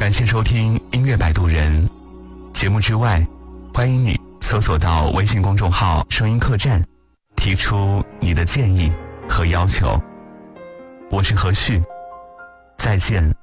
感谢收听音乐摆渡人。节目之外，欢迎你搜索到微信公众号声音客栈，提出你的建议和要求。我是何旭，再见。